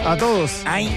A todos. Ay.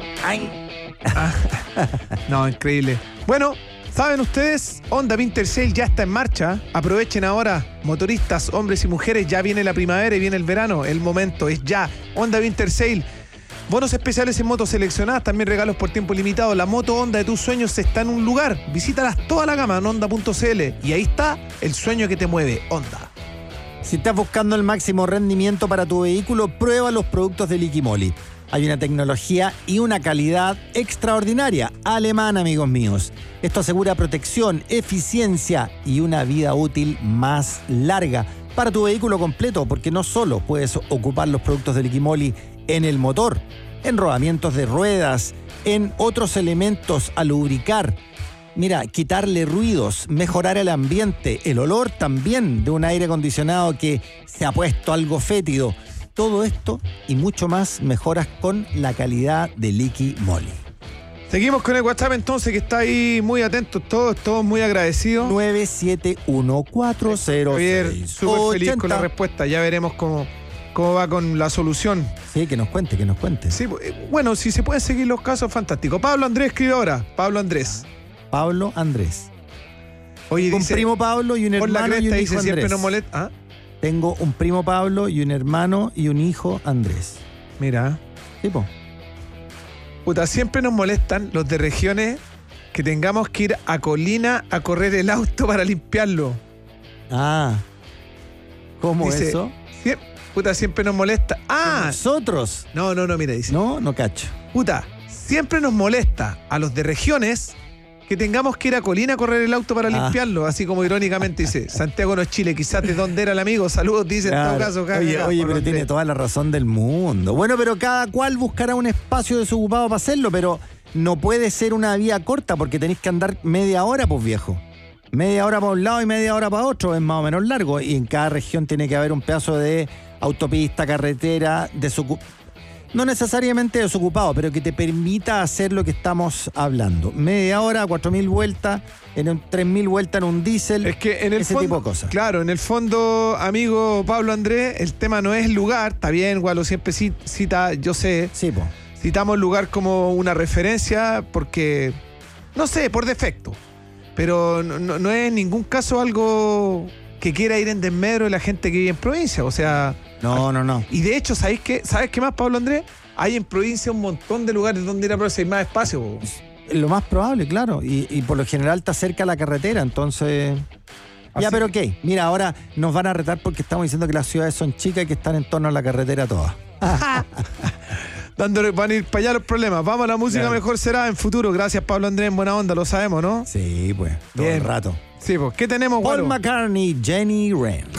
No, increíble. Bueno, ¿saben ustedes? Honda Winter Sale ya está en marcha. Aprovechen ahora, motoristas, hombres y mujeres. Ya viene la primavera y viene el verano. El momento es ya. Honda Winter Sale. Bonos especiales en motos seleccionadas, también regalos por tiempo limitado. La moto Honda de tus sueños está en un lugar. Visítalas toda la gama en honda.cl y ahí está el sueño que te mueve, Honda. Si estás buscando el máximo rendimiento para tu vehículo, prueba los productos de Liqui-Moly. Hay una tecnología y una calidad extraordinaria, alemana, amigos míos. Esto asegura protección, eficiencia y una vida útil más larga para tu vehículo completo, porque no solo puedes ocupar los productos de Liqui-Moly en el motor, en rodamientos de ruedas, en otros elementos a lubricar. Mira, quitarle ruidos, mejorar el ambiente, el olor también de un aire acondicionado que se ha puesto algo fétido. Todo esto y mucho más mejoras con la calidad de Liqui-Moly. Seguimos con el WhatsApp entonces, que está ahí muy atentos todos muy agradecidos. 971-406-80. Javier, súper feliz con la respuesta. Ya veremos cómo va con la solución. Sí, que nos cuente. Sí, bueno, si se pueden seguir los casos, fantástico. Pablo Andrés escribe ahora. Pablo Andrés. Oye, un dice, primo Pablo y un hermano y un hijo dice, Andrés. siempre nos molesta. ¿Ah? Tengo un primo Pablo y un hermano y un hijo Andrés. Mira. Tipo. Puta, siempre nos molestan los de regiones que tengamos que ir a Colina a correr el auto para limpiarlo. Ah. ¿Cómo dice, eso? Siempre nos molesta. ¡Ah! ¿Nosotros? No, mira, dice. No cacho. Puta, siempre nos molesta a los de regiones que tengamos que ir a Colina a correr el auto para limpiarlo. Así como irónicamente dice, Santiago no es Chile, quizás de dónde era el amigo. Saludos, dice en todo caso. Oye, pero tiene toda la razón del mundo. Bueno, pero cada cual buscará un espacio desocupado para hacerlo, pero no puede ser una vía corta porque tenéis que andar media hora, pues viejo. Media hora para un lado y media hora para otro, es más o menos largo. Y en cada región tiene que haber un pedazo de autopista, carretera, no necesariamente desocupado, pero que te permita hacer lo que estamos hablando. Media hora, 4.000 vueltas, 3.000 vueltas en un diésel, es que en el ese fondo, tipo de cosas. Claro, en el fondo, amigo Pablo Andrés, el tema no es el lugar, está bien, Gualo siempre cita, yo sé, sí, po. Citamos el lugar como una referencia porque, no sé, por defecto, pero no es en ningún caso algo que quiera ir en desmedro de la gente que vive en provincia, o sea... No. Y de hecho, ¿sabes qué más, Pablo Andrés? Hay en provincia un montón de lugares donde ir a provincia, hay más espacio. Lo más probable, claro. Y por lo general está cerca la carretera, entonces... Ya, pero ok. Mira, ahora nos van a retar porque estamos diciendo que las ciudades son chicas y que están en torno a la carretera todas. Van a ir para allá los problemas. Vamos a la música, claro. Mejor será en futuro. Gracias, Pablo Andrés, en buena onda, lo sabemos, ¿no? Sí, pues, todo el rato. Sí, pues, ¿qué tenemos, Paul McCartney, Jenny Wren.